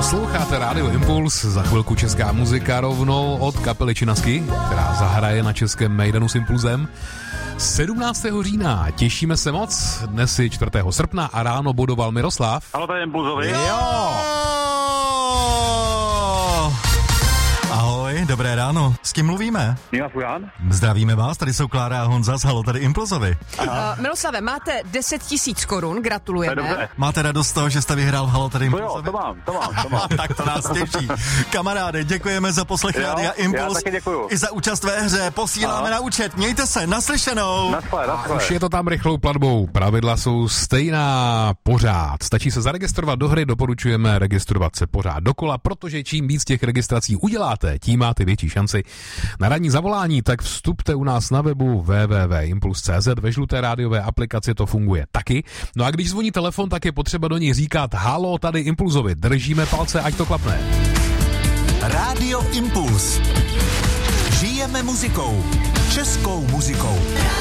Posloucháte Rádio Impuls, za chvilku česká muzika rovnou od kapely Činasky, která zahraje na českém Mejdanu s Impulzem. 17. října, těšíme se moc, dnes je 4. srpna a ráno bodoval Miroslav. Halo, tady Impulzovi. Jo! Ahoj, dobré ráno. S kým mluvíme? Nina Fujan. Zdravíme vás, tady jsou Klára a Honza z Halo, tady Impulzovi. Miroslave, máte 10 000 korun, gratulujeme. Máte radost z toho, že jste vyhrál Halo, tady Impulzovi? To mám. Tak to nás těší. Kamaráde, děkujeme za poslech Rádia Impuls. Já taky děkuju. I za účast ve hře, posíláme na účet. Mějte se, naslyšenou. Už je to tam rychlou platbou, pravidla jsou stejná pořád. Stačí se zaregistrovat do hry, doporučujeme registrovat se pořád dokola, protože čím víc těch registrací uděláte, tím máte větší šanci na ranní zavolání, tak vstupte u nás na webu www.impuls.cz, ve žluté rádiové aplikaci to funguje taky. No a když zvoní telefon, tak je potřeba do něj říkat halo, tady Impulzovi, držíme palce, ať to klapne. Rádio Impuls. Žijeme muzikou. Českou muzikou.